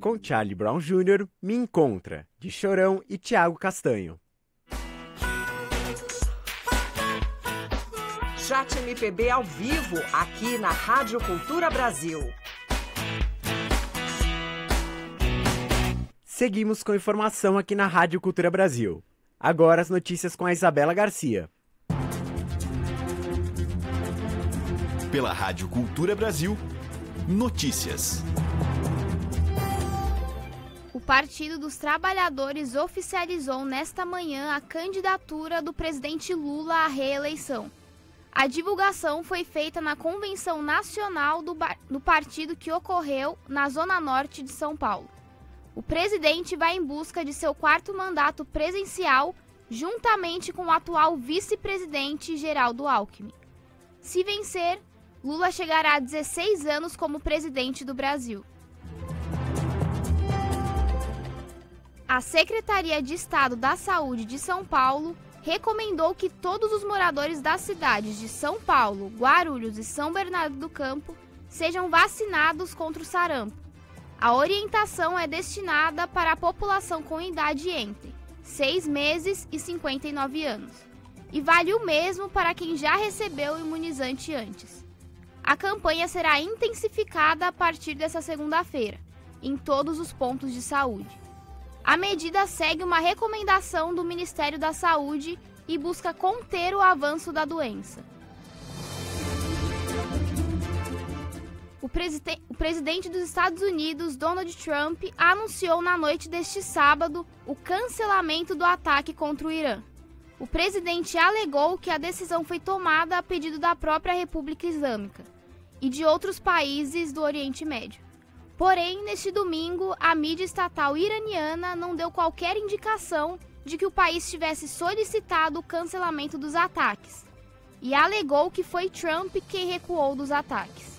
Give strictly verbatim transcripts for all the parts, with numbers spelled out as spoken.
com Charlie Brown Júnior, Me Encontra, de Chorão e Thiago Castanho. Chat M P B ao vivo, aqui na Rádio Cultura Brasil. Seguimos com informação aqui na Rádio Cultura Brasil. Agora as notícias com a Isabela Garcia. Pela Rádio Cultura Brasil, notícias. O Partido dos Trabalhadores oficializou nesta manhã a candidatura do presidente Lula à reeleição. A divulgação foi feita na Convenção Nacional do, bar- do partido que ocorreu na Zona Norte de São Paulo. O presidente vai em busca de seu quarto mandato presencial, juntamente com o atual vice-presidente Geraldo Alckmin. Se vencer, Lula chegará a dezesseis anos como presidente do Brasil. A Secretaria de Estado da Saúde de São Paulo recomendou que todos os moradores das cidades de São Paulo, Guarulhos e São Bernardo do Campo sejam vacinados contra o sarampo. A orientação é destinada para a população com idade entre seis meses e cinquenta e nove anos, e vale o mesmo para quem já recebeu o imunizante antes. A campanha será intensificada a partir desta segunda-feira, em todos os pontos de saúde. A medida segue uma recomendação do Ministério da Saúde e busca conter o avanço da doença. O, preside- o presidente dos Estados Unidos, Donald Trump, anunciou na noite deste sábado o cancelamento do ataque contra o Irã. O presidente alegou que a decisão foi tomada a pedido da própria República Islâmica e de outros países do Oriente Médio. Porém, neste domingo, a mídia estatal iraniana não deu qualquer indicação de que o país tivesse solicitado o cancelamento dos ataques e alegou que foi Trump quem recuou dos ataques.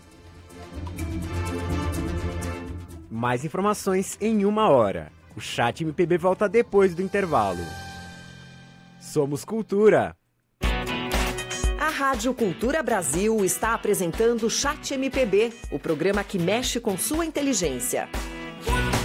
Mais informações em uma hora. O Chat M P B volta depois do intervalo. Somos Cultura. A Rádio Cultura Brasil está apresentando Chat M P B, o programa que mexe com sua inteligência.